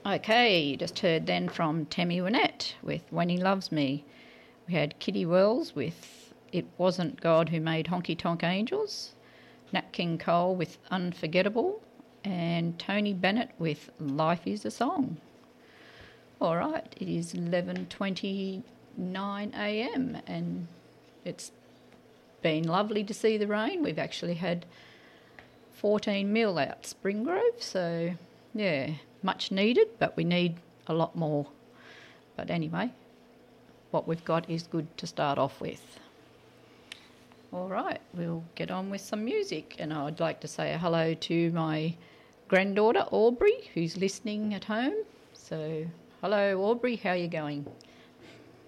Okay, you just heard then from Tammy Wynette with When He Loves Me. We had Kitty Wells with It Wasn't God Who Made Honky Tonk Angels, Nat King Cole with Unforgettable, and Tony Bennett with Life is a Song. All right, it is 11:29 a.m. and it's been lovely to see the rain. We've actually had 14 mil out Springgrove, so yeah, much needed, but we need a lot more. But anyway, what we've got is good to start off with. All right, we'll get on with some music, and I'd like to say a hello to my granddaughter Aubrey, who's listening at home. So hello Aubrey, how are you going?